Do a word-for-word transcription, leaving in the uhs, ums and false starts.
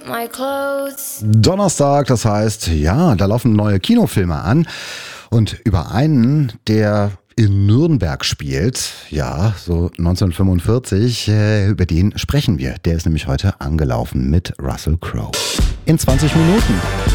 My clothes. Donnerstag, das heißt, ja, da laufen neue Kinofilme an. Und über einen, der in Nürnberg spielt, ja, so neunzehnhundertfünfundvierzig, äh, über den sprechen wir. Der ist nämlich heute angelaufen mit Russell Crowe. In zwanzig Minuten.